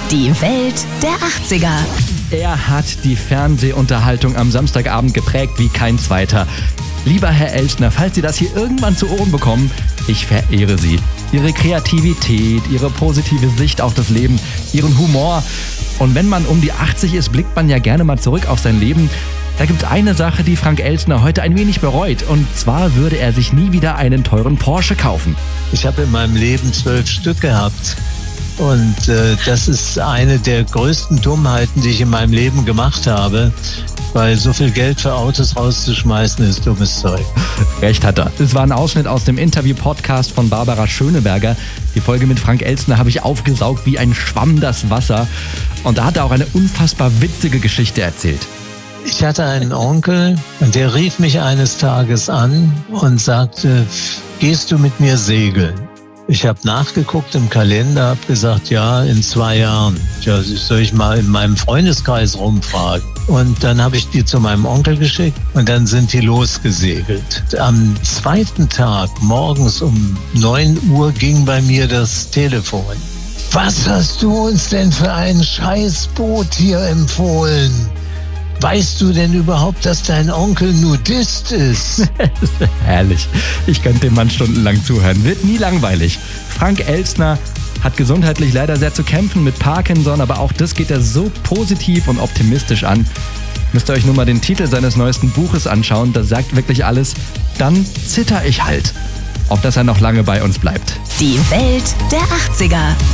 Die Welt der 80er. Er hat die Fernsehunterhaltung am Samstagabend geprägt wie kein zweiter. Lieber Herr Elstner, falls Sie das hier irgendwann zu Ohren bekommen, ich verehre Sie. Ihre Kreativität, Ihre positive Sicht auf das Leben, Ihren Humor. Und wenn man um die 80 ist, blickt man ja gerne mal zurück auf sein Leben. Da gibt es eine Sache, die Frank Elstner heute ein wenig bereut. Und zwar würde er sich nie wieder einen teuren Porsche kaufen. Ich habe in meinem Leben 12 Stück gehabt. Und das ist eine der größten Dummheiten, die ich in meinem Leben gemacht habe. Weil so viel Geld für Autos rauszuschmeißen, ist dummes Zeug. Recht hat er. Es war ein Ausschnitt aus dem Interview-Podcast von Barbara Schöneberger. Die Folge mit Frank Elstner habe ich aufgesaugt wie ein Schwamm das Wasser. Und da hat er auch eine unfassbar witzige Geschichte erzählt. Ich hatte einen Onkel und der rief mich eines Tages an und sagte, gehst du mit mir segeln? Ich habe nachgeguckt im Kalender, habe gesagt, ja, in 2 Jahren. Ja, soll ich mal in meinem Freundeskreis rumfragen? Und dann habe ich die zu meinem Onkel geschickt und dann sind die losgesegelt. Am 2. Tag morgens um 9 Uhr ging bei mir das Telefon. Was hast du uns denn für ein Scheißboot hier empfohlen? Weißt du denn überhaupt, dass dein Onkel Nudist ist? Herrlich. Ich könnte dem Mann stundenlang zuhören. Wird nie langweilig. Frank Elstner hat gesundheitlich leider sehr zu kämpfen mit Parkinson, aber auch das geht er so positiv und optimistisch an. Müsst ihr euch nur mal den Titel seines neuesten Buches anschauen. Das sagt wirklich alles. Dann zitter ich halt. Auf dass er noch lange bei uns bleibt. Die Welt der 80er.